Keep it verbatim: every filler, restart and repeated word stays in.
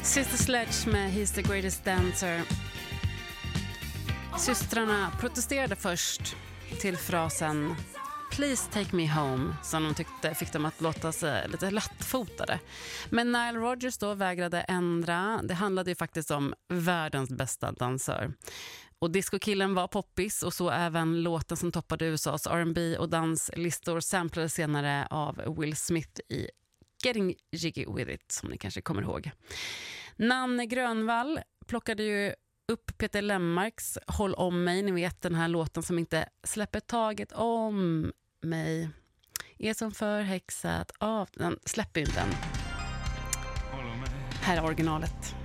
Sister Sledge med He's the Greatest Dancer. Systrarna protesterade först till frasen Please take me home, som de tyckte fick dem att låta sig lite lättfotade. Men Nile Rodgers då vägrade ändra. Det handlade ju faktiskt om världens bästa dansör. Och discokillen var poppis, och så även låten som toppade U S A's R and B och danslistor samplades senare av Will Smith i Getting Jiggy With It, som ni kanske kommer ihåg. Nanne Grönvall plockade ju upp Peter Lemmarks Håll om mig, ni vet den här låten som inte släpper taget om mig. Är som förhäxat av, den släpper ju inte den. Här är originalet.